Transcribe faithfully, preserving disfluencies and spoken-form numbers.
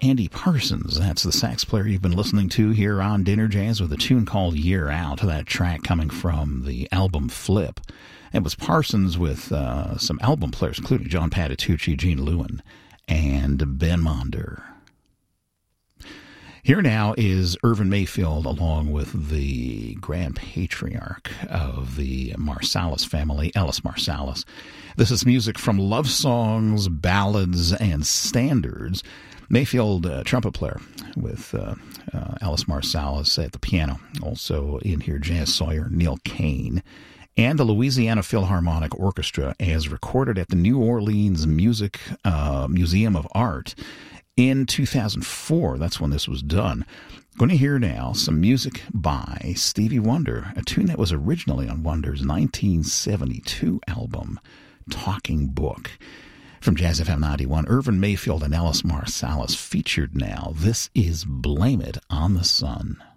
Andy Parsons. That's the sax player you've been listening to here on Dinner Jazz with a tune called Year Out. That track coming from the album Flip. It was Parsons with uh, some album players, including John Patitucci, Gene Lewin, and Ben Monder. Here now is Irvin Mayfield along with the grand patriarch of the Marsalis family, Ellis Marsalis. This is music from love songs, ballads, and standards. Mayfield, uh, trumpet player with uh, uh, Ellis Marsalis at the piano. Also in here, Jazz Sawyer, Neil Kane, and the Louisiana Philharmonic Orchestra as recorded at the New Orleans Music uh, Museum of Art in two thousand four. That's when this was done. Going to hear now some music by Stevie Wonder, a tune that was originally on Wonder's nineteen seventy-two album, Talking Book. From Jazz F M ninety-one, Irvin Mayfield and Ellis Marsalis featured now. This is Blame It on the Sun.